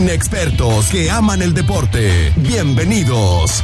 Inexpertos que aman el deporte. Bienvenidos.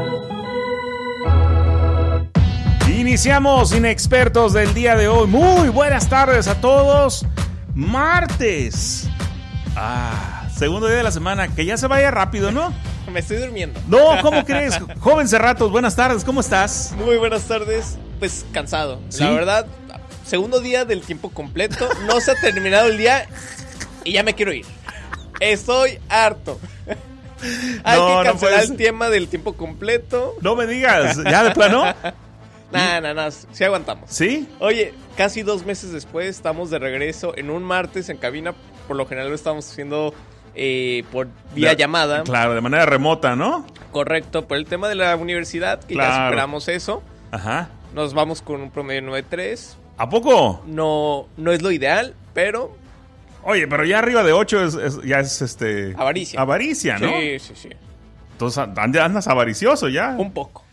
Iniciamos Inexpertos del día de hoy. Muy buenas tardes a todos. Martes. Segundo día de la semana. Que ya se vaya rápido, ¿no? Me estoy durmiendo. No, ¿cómo crees? Joven Cerratos, buenas tardes, ¿cómo estás? Muy buenas tardes. Pues cansado. ¿Sí? La verdad, segundo día del tiempo completo. No se ha terminado el día y ya me quiero ir. Estoy harto. Hay que cancelar el tema del tiempo completo. No me digas, ¿ya de plano? Nah, sí aguantamos. ¿Sí? Oye, casi 2 meses después estamos de regreso en un martes en cabina. Por lo general lo estamos haciendo por vía llamada. Claro, de manera remota, ¿no? Correcto, por el tema de la universidad, que claro. ya superamos eso. Ajá. Nos vamos con un promedio 9.3. ¿A poco? No es lo ideal, pero... Oye, pero ya arriba de 8 ya es Avaricia. Avaricia, ¿no? Sí. Entonces andas avaricioso ya. Un poco.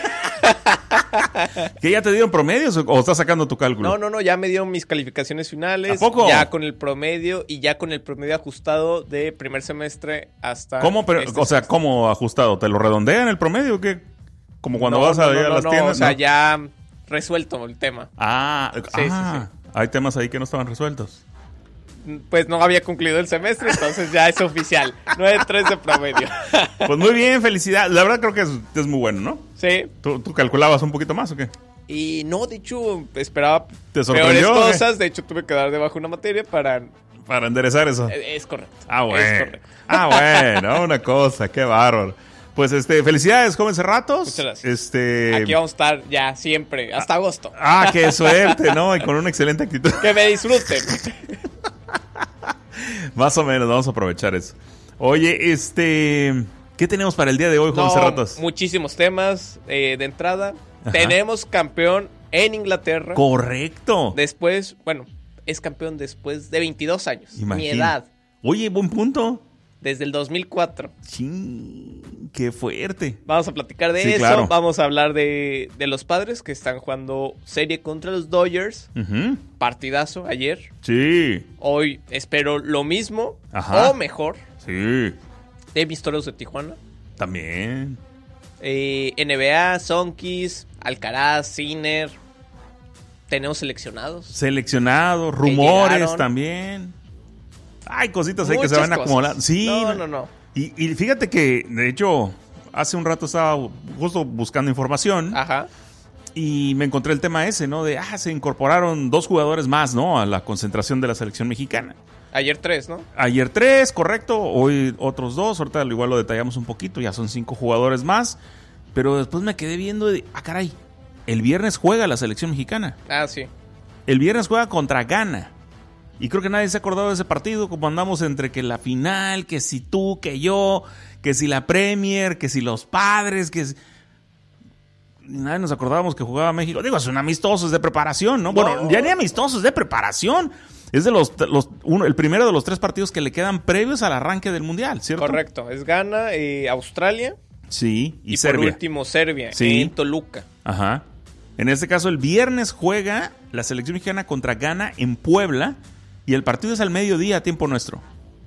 ¿Que ya te dieron promedios o estás sacando tu cálculo? No, ya me dieron mis calificaciones finales. ¿A poco? Ya con el promedio y ya con el promedio ajustado de primer semestre hasta... ¿Cómo? ¿Cómo ajustado? ¿Te lo redondean el promedio o qué? Como cuando vas a ir a las tiendas. O sea, ya resuelto el tema. Sí. Hay temas ahí que no estaban resueltos. Pues no había concluido el semestre, entonces ya es oficial. 9.3 de promedio. Pues muy bien, felicidad. La verdad creo que es muy bueno, ¿no? Sí. ¿Tú calculabas un poquito más o qué? Y no, de hecho, esperaba peores cosas. De hecho, tuve que dar debajo una materia para enderezar eso. Es correcto. Bueno. Es correcto. Bueno, una cosa, qué bárbaro. Pues felicidades, Joven Cerratos. Muchas gracias. Aquí vamos a estar ya siempre, hasta agosto. Qué suerte, ¿no? Y con una excelente actitud. Que me disfruten. Más o menos, vamos a aprovechar eso. Oye, ¿qué tenemos para el día de hoy, Joven Cerratos? Muchísimos temas de entrada. Ajá. Tenemos campeón en Inglaterra. Correcto. Después, es campeón después de 22 años. Mi edad. Oye, buen punto. Desde el 2004. ¡Chin! ¡Qué fuerte! Vamos a platicar de eso. Claro. Vamos a hablar de los Padres que están jugando serie contra los Dodgers. Uh-huh. Partidazo ayer. Sí. Hoy espero lo mismo. Ajá. O mejor. Sí. De mis Toros de Tijuana. También. NBA, Sonkis, Alcaraz, Sinner. Tenemos seleccionados. Rumores también. Hay cositas ahí que se van acumulando. Sí. No. Y fíjate que, de hecho, hace un rato estaba justo buscando información. Ajá. Y me encontré el tema ese, ¿no? De, se incorporaron 2 jugadores más, ¿no? A la concentración de la selección mexicana. Ayer 3, ¿no? Ayer 3, correcto. Hoy otros 2. Ahorita igual lo detallamos un poquito. Ya son 5 jugadores más. Pero después me quedé viendo de, caray. El viernes juega la selección mexicana. Sí. El viernes juega contra Ghana. Y creo que nadie se ha acordado de ese partido, como andamos entre que la final, que si tú, que yo, que si la Premier, que si los Padres, nadie nos acordábamos que jugaba México. Digo, son amistosos de preparación, ¿no? Bueno, ya ni amistosos de preparación. Es de el primero de los 3 partidos que le quedan previos al arranque del Mundial, ¿cierto? Correcto. Es Ghana, Australia. Sí, y Serbia. Por último, Serbia, sí. En Toluca. Ajá. En este caso, el viernes juega la selección mexicana contra Ghana en Puebla. Y el partido es al mediodía, tiempo nuestro.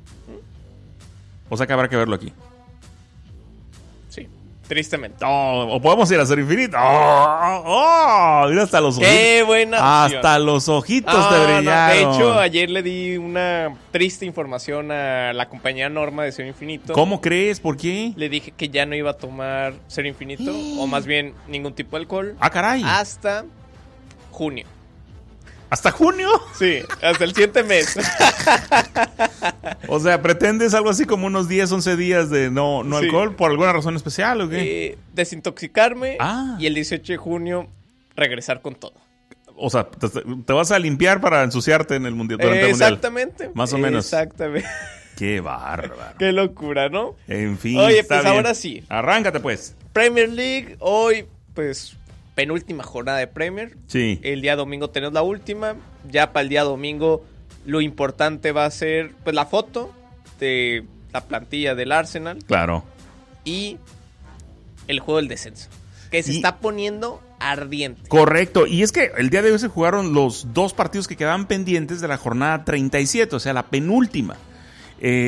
O sea que habrá que verlo aquí. Sí, tristemente. O podemos ir a Ser Infinito. Mira hasta los ojitos. ¡Qué buena opción! Hasta los ojitos te brillaron. De hecho, ayer le di una triste información a la compañía Norma de Ser Infinito. ¿Cómo crees? ¿Por qué? Le dije que ya no iba a tomar Ser Infinito, o más bien ningún tipo de alcohol. Caray. Hasta junio. ¿Hasta junio? Sí, hasta el siguiente mes. O sea, ¿pretendes algo así como unos 10, 11 días de no alcohol por alguna razón especial o qué? Desintoxicarme y el 18 de junio regresar con todo. O sea, te vas a limpiar para ensuciarte en el mundial, durante el mundial. Exactamente. Más o menos. Exactamente. Qué bárbaro. Qué locura, ¿no? En fin. Oye, pues bien. Ahora sí. Arráncate pues. Premier League, hoy, pues... penúltima jornada de Premier. Sí. El día domingo tenemos la última. Ya para el día domingo lo importante va a ser pues la foto de la plantilla del Arsenal. Claro. Y el juego del descenso, que se está poniendo ardiente. Correcto. Y es que el día de hoy se jugaron los 2 partidos que quedaban pendientes de la jornada 37, o sea, la penúltima.